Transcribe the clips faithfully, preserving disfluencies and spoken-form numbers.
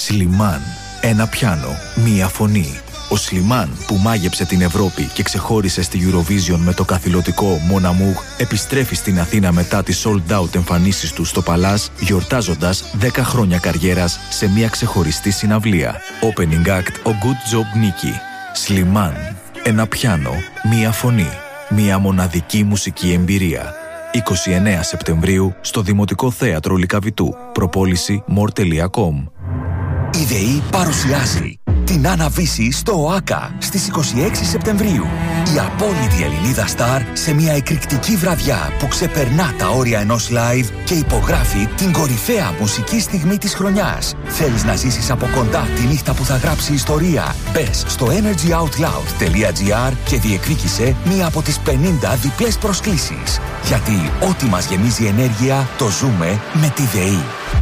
Σλιμάν. Ένα πιάνο, μία φωνή. Ο Σλιμάν που μάγεψε την Ευρώπη και ξεχώρισε στη Eurovision με το καθηλωτικό Mon Amour επιστρέφει στην Αθήνα μετά τις sold out εμφανίσεις του στο Παλάς, γιορτάζοντας δέκα χρόνια καριέρας σε μια ξεχωριστή συναυλία. Opening act ο Good Job Νίκη. Σλιμάν. Ένα πιάνο, μία φωνή. Μια μοναδική μουσική εμπειρία. είκοσι εννέα Σεπτεμβρίου στο Δημοτικό Θέατρο Λυκαβητού. Προπόληση more τελεία com. Η ΔΕΗ παρουσιάζει την Άννα Βύση στο ΟΑΚΑ στις είκοσι έξι Σεπτεμβρίου. Η απόλυτη Ελληνίδα στάρ σε μια εκρηκτική βραδιά που ξεπερνά τα όρια ενός live και υπογράφει την κορυφαία μουσική στιγμή της χρονιάς. Θέλεις να ζήσεις από κοντά τη νύχτα που θα γράψει ιστορία? Μπες στο energyoutloud τελεία gr και διεκδίκησε μία από τις πενήντα διπλές προσκλήσεις. Γιατί ό,τι μας γεμίζει ενέργεια το ζούμε με τη ΔΕΗ.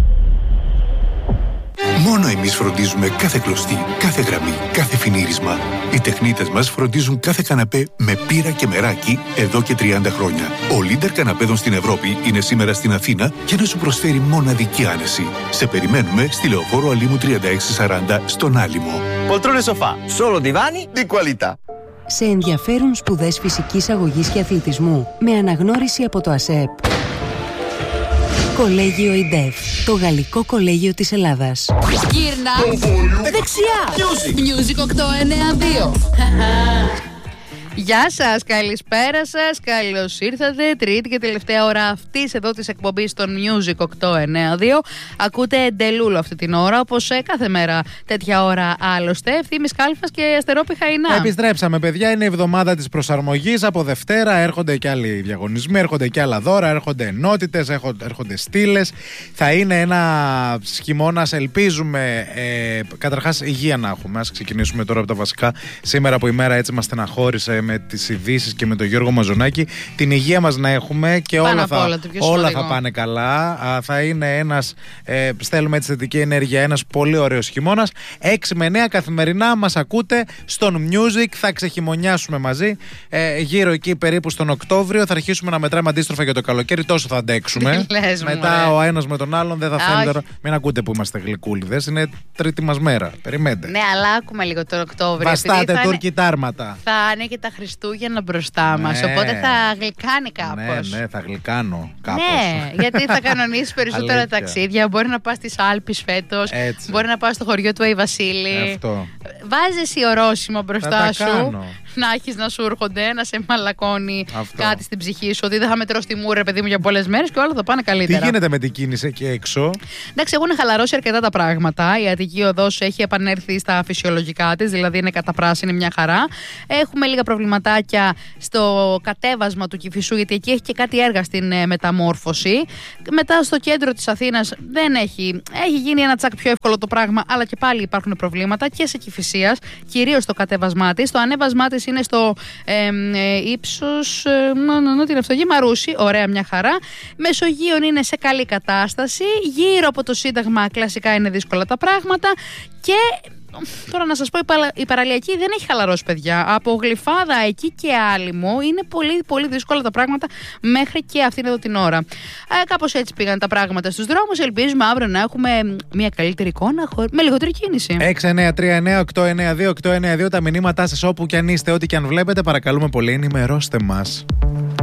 Μόνο εμείς φροντίζουμε κάθε κλωστή, κάθε γραμμή, κάθε φινίρισμα. Οι τεχνίτες μας φροντίζουν κάθε καναπέ με πύρα και μεράκι εδώ και τριάντα χρόνια. Ο Leader καναπέδων στην Ευρώπη είναι σήμερα στην Αθήνα για να σου προσφέρει μοναδική άνεση. Σε περιμένουμε στη Λεωφόρο Αλήμου τριάντα έξι σαράντα στον Άλυμο. Poltrone sofà, solo divani di qualità. Σε ενδιαφέρουν σπουδές φυσικής αγωγής και αθλητισμού με αναγνώριση από το ΑΣΕΠ. Κολέγιο ΙΝΤΕΦ, το γαλλικό κολέγιο της Ελλάδας. Γύρνα δεξιά. Music οκτώ εννέα δύο. Γεια σας, καλησπέρα σας, καλώς ήρθατε. Τρίτη και τελευταία ώρα αυτής εδώ της εκπομπής των Music οκτώ εννέα δύο. Ακούτε Ντελούλο αυτή την ώρα, όπως κάθε μέρα τέτοια ώρα άλλωστε. Ευθύμης Κάλφας και Αστερόπη Χαϊνά. Επιστρέψαμε, παιδιά. Είναι η εβδομάδα της προσαρμογής. Από Δευτέρα έρχονται και άλλοι διαγωνισμοί, έρχονται και άλλα δώρα, έρχονται ενότητες, έρχονται στήλες. Θα είναι ένα χειμώνας, ελπίζουμε. Ε, καταρχάς, υγεία να έχουμε. Ας ξεκινήσουμε τώρα από τα βασικά. Σήμερα που η μέρα έτσι μας στεναχώρησε με τις ειδήσεις και με τον Γιώργο Μαζονάκη, την υγεία μας να έχουμε και όλα, θα, όλα, όλα θα πάνε καλά. Α, θα είναι ένας, ε, στέλνουμε έτσι θετική ενέργεια, ένας πολύ ωραίος χειμώνας. έξι με εννέα καθημερινά μας ακούτε στον Music, θα ξεχειμωνιάσουμε μαζί. Ε, γύρω εκεί περίπου στον Οκτώβριο θα αρχίσουμε να μετράμε αντίστροφα για το καλοκαίρι, τόσο θα αντέξουμε. Λες, μετά μου, ο ένας με τον άλλον δεν θα φαίνεται. Μην ακούτε που είμαστε γλυκούλιδες, είναι τρίτη μας μέρα. Περιμένετε. Ναι, αλλά άκουμε λίγο τον Οκτώβριο. Βαστάτε Τούρκοι τάρματα. Θα είναι και τα Χριστούγεννα μπροστά μας, ναι. Οπότε θα γλυκάνει κάπως. Ναι, ναι, θα γλυκάνω κάπως. Ναι, γιατί θα κανονίσεις περισσότερα ταξίδια. Μπορεί να πας στις Άλπεις φέτος. Έτσι. Μπορεί να πας στο χωριό του Αϊ Βασίλη. Αυτό. Βάζεις η ορόσημα μπροστά σου. Κάνω. Να έχεις να σου έρχονται, να σε μαλακώνει Αυτό. κάτι στην ψυχή σου. Ότι δεν θα μετρώ στη μούρη, παιδί μου, για πολλές μέρες και όλα θα πάνε καλύτερα. Τι γίνεται με την κίνηση εκεί έξω? Εντάξει, έχουν χαλαρώσει αρκετά τα πράγματα. Η Αττική Οδός έχει επανέλθει στα φυσιολογικά της, δηλαδή είναι καταπράσινη μια χαρά. Έχουμε λίγα προβληματάκια στο κατέβασμα του Κηφισού, γιατί εκεί έχει και κάτι έργα στην ε, μεταμόρφωση. Μετά στο κέντρο της Αθήνας δεν έχει. Έχει γίνει ένα τσακ πιο εύκολο το πράγμα, αλλά και πάλι υπάρχουν προβλήματα και σε Κηφισίας, κυρίως στο κατέβασμά της. Το ανέβασμά της είναι στο ε, ε, ύψος. Ε, νο, νο, νο, την Αυτογή Μαρούση, ωραία μια χαρά. Μεσογείων είναι σε καλή κατάσταση. Γύρω από το Σύνταγμα κλασικά είναι δύσκολα τα πράγματα. Και τώρα να σας πω, η παραλιακή δεν έχει χαλαρώσει, παιδιά. Από Γλυφάδα εκεί και Άλυμο είναι πολύ, πολύ δύσκολα τα πράγματα μέχρι και αυτήν εδώ την ώρα. Ε, κάπως έτσι πήγαν τα πράγματα στους δρόμους. Ελπίζουμε αύριο να έχουμε μια καλύτερη εικόνα με λιγότερη κίνηση. έξι εννέα τρία εννέα οκτώ εννέα δύο οκτώ εννέα δύο τα μηνύματά σας όπου κι αν είστε, ό,τι κι αν βλέπετε, παρακαλούμε πολύ, ενημερώστε μας.